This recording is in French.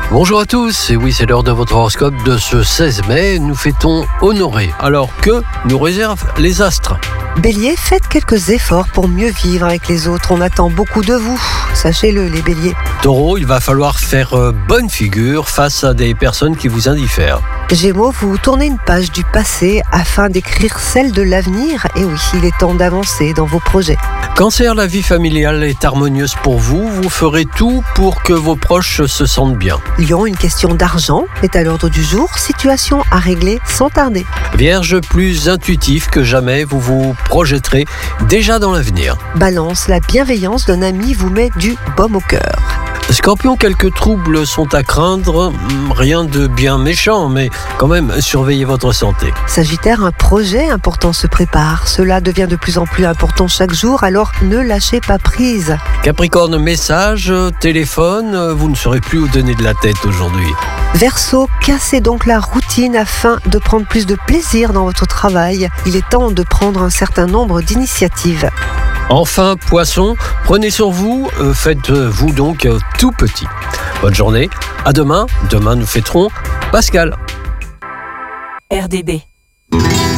Bonjour à tous, et oui, c'est l'heure de votre horoscope de ce 16 mai. Nous fêtons Honoré. Alors que nous réservent les astres? Bélier, faites quelques efforts pour mieux vivre avec les autres. On attend beaucoup de vous. Sachez-le, les béliers. Taureau, il va falloir faire bonne figure face à des personnes qui vous indiffèrent. Gémeaux, vous tournez une page du passé afin d'écrire celle de l'avenir. Et oui, il est temps d'avancer dans vos projets. Cancer, la vie familiale est harmonieuse pour vous. Vous ferez tout pour que vos proches se sentent bien. Lion, une question d'argent est à l'ordre du jour. Situation à régler sans tarder. Vierge, plus intuitif que jamais, vous vous projetterez déjà dans l'avenir. Balance, la bienveillance d'un ami vous met du baume au cœur. Scorpion, quelques troubles sont à craindre. Rien de bien méchant, mais quand même, surveillez votre santé. Sagittaire, un projet important se prépare. Cela devient de plus en plus important chaque jour, alors ne lâchez pas prise. Capricorne, message, téléphone, vous ne saurez plus où donner de la tête aujourd'hui. Verseau, cassez donc la routine afin de prendre plus de plaisir dans votre travail. Il est temps de prendre un certain nombre d'initiatives. Enfin, Poisson, prenez sur vous, faites-vous donc tout petit. Bonne journée, à demain. Demain, nous fêterons Pascal. RDB.